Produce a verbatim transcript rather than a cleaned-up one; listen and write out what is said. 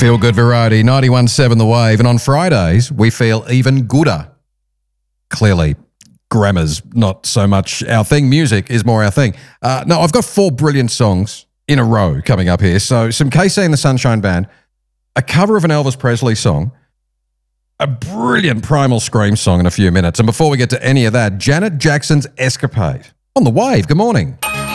Feel good variety, ninety-one point seven The Wave. And on Fridays, we feel even gooder. Clearly, grammar's not so much our thing. Music is more our thing. Uh, no, I've got four brilliant songs in a row coming up here. So some K C and the Sunshine Band, a cover of an Elvis Presley song, a brilliant Primal Scream song in a few minutes. And before we get to any of that, Janet Jackson's Escapade. On The Wave, good morning.